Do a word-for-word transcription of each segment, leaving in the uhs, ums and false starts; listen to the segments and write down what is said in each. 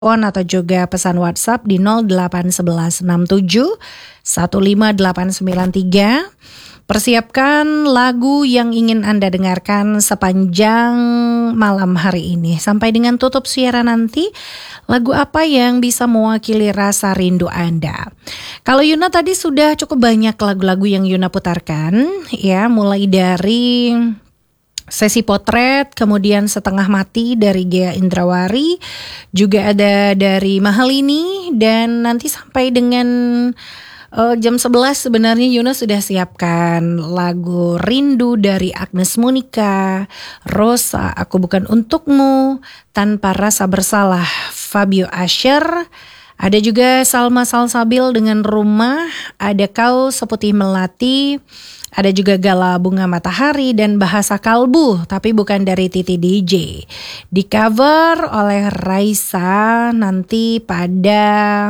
atau juga pesan WhatsApp di nol delapan satu satu enam tujuh satu lima delapan sembilan tiga. Persiapkan lagu yang ingin Anda dengarkan sepanjang malam hari ini. Sampai dengan tutup siaran nanti, lagu apa yang bisa mewakili rasa rindu Anda? Kalau Yuna tadi sudah cukup banyak lagu-lagu yang Yuna putarkan, ya, mulai dari Sesi Potret, kemudian Setengah Mati dari Ghea Indrawari, juga ada dari Mahalini, dan nanti sampai dengan uh, jam sebelas sebenarnya Yuna sudah siapkan lagu Rindu dari Agnes Monica, Rosa, Aku Bukan Untukmu, Tanpa Rasa Bersalah, Fabio Asher. Ada juga Salma Salsabil dengan Rumah, ada Kau Seputih Melati, ada juga Gala Bunga Matahari dan Bahasa Kalbu, tapi bukan dari Titi D J. Di cover oleh Raisa nanti pada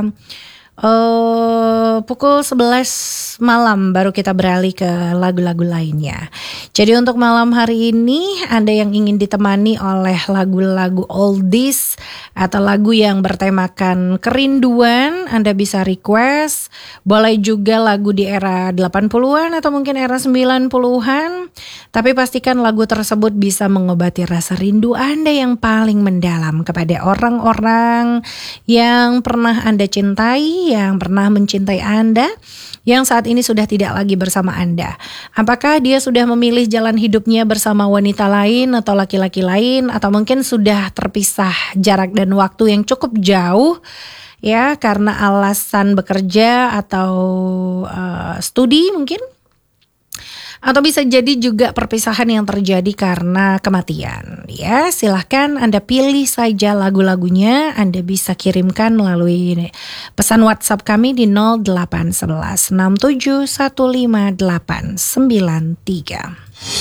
uh, pukul sebelas malam baru kita beralih ke lagu-lagu lainnya. Jadi untuk malam hari ini Anda yang ingin ditemani oleh lagu-lagu oldies atau lagu yang bertemakan kerinduan, Anda bisa request. Boleh juga lagu di era delapan puluhan atau mungkin era sembilan puluhan. Tapi pastikan lagu tersebut bisa mengobati rasa rindu Anda yang paling mendalam kepada orang-orang yang pernah Anda cintai, yang pernah mencintai Anda, yang saat ini sudah tidak lagi bersama Anda. Apakah dia sudah memilih jalan hidupnya bersama wanita lain atau laki-laki lain, atau mungkin sudah terpisah jarak dan waktu yang cukup jauh, ya, karena alasan bekerja atau uh, studi mungkin, atau bisa jadi juga perpisahan yang terjadi karena kematian. Ya, silahkan Anda pilih saja lagu-lagunya. Anda bisa kirimkan melalui pesan WhatsApp kami di nol delapan satu satu enam tujuh satu lima delapan sembilan tiga.